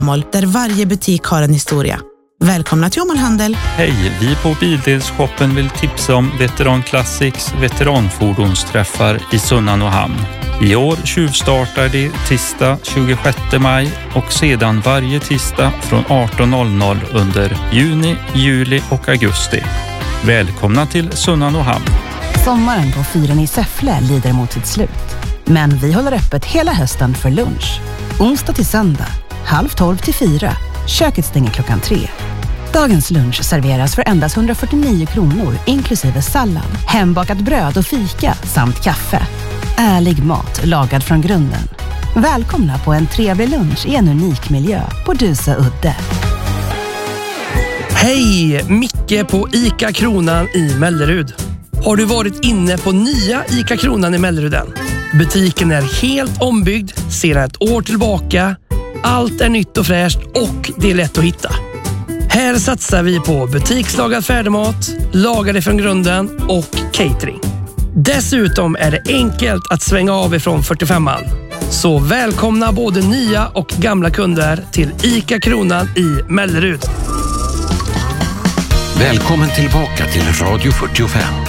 där varje butik har en historia. Välkomna till Åmålhandel. Hej, vi på Bildelshoppen vill tipsa om Veteran Classics veteranfordonsträffar i Sunnan och Hamn. I år tjuvstartar det tisdag 26 maj och sedan varje tisdag från 18.00 under juni, juli och augusti. Välkomna till Sunnan och Hamn. Sommaren på fyren i Säffle lider mot sitt slut. Men vi håller öppet hela hösten för lunch. Onsdag till söndag, 12:30 till 4. Köket stänger klockan 3. Dagens lunch serveras för endast 149 kronor inklusive sallad, hembakat bröd och fika samt kaffe. Ärlig mat lagad från grunden. Välkomna på en trevlig lunch i en unik miljö på Dusö udde. Hej! Micke på ICA Kronan i Mellerud. Har du varit inne på nya ICA Kronan i Melleruden? Butiken är helt ombyggd sedan ett år tillbaka. Allt är nytt och fräscht och det är lätt att hitta. Här satsar vi på butikslagad färdigmat, lagade från grunden och catering. Dessutom är det enkelt att svänga av ifrån 45an. Så välkomna både nya och gamla kunder till ICA Kronan i Mellerud. Välkommen tillbaka till Radio 45.